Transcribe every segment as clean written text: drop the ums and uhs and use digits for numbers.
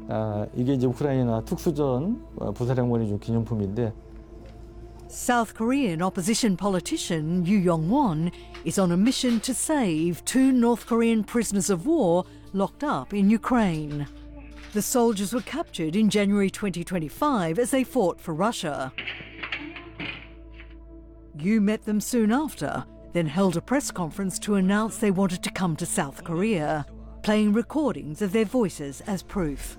이게 이제 우크라이나 특수전 부사령관이 준 기념품인데. South Korean opposition politician Yoo Yong-won is on a mission to save 2 North Korean prisoners of war locked up in Ukraine. The soldiers were captured in January 2025 as they fought for Russia. Yoo met them soon after, then held a press conference to announce they wanted to come to South Korea, playing recordings of their voices as proof.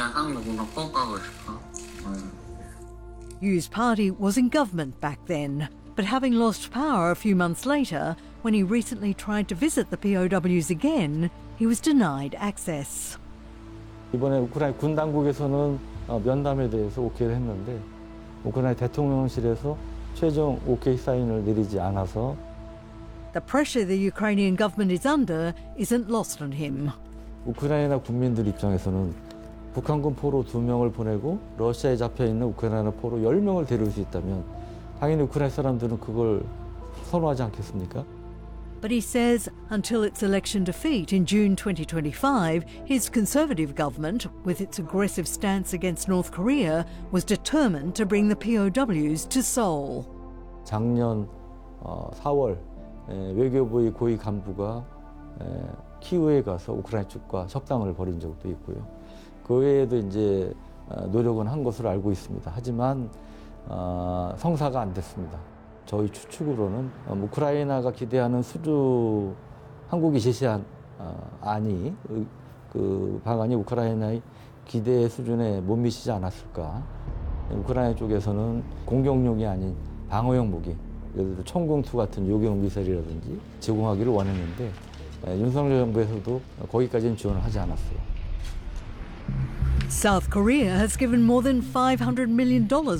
Yoo's party was in government back then, but having lost power a few months later, when he recently tried to visit the POWs again, he was denied access. 이번에 우크라이나 군 당국에서는 면담에 대해서 오케이를 했는데 우크라이나 대통령실에서 최종 오케이 사인을 내리지 않아서 The pressure the Ukrainian government is under isn't lost on him. 우크라이나 국민들 입장에서는 북한군 포로 2명을 보내고 러시아에 잡혀있는 우크라이나 포로 10명을 데려올 수 있다면 당연히 우크라이나 사람들은 그걸 선호하지 않겠습니까? But he says until its election defeat in June 2025, his Conservative government, with its aggressive stance against North Korea, was determined to bring the POWs to Seoul. 작년 4월 외교부의 고위 간부가 키우에 가서 우크라이나 측과 협상을 벌인 적도 있고요. 그 외에도 이제 노력은 한 것으로 알고 있습니다. 하지만 성사가 안 됐습니다. 저희 추측으로는 우크라이나가 기대하는 수주, 한국이 제시한 안이 그 방안이 우크라이나의 기대 수준에 못 미치지 않았을까. 우크라이나 쪽에서는 공격용이 아닌 방어용 무기, 예를 들어 천궁2 같은 요격 미사일이라든지 제공하기를 원했는데 윤석열 정부에서도 거기까지는 지원을 하지 않았어요. South Korea has given more than $500 million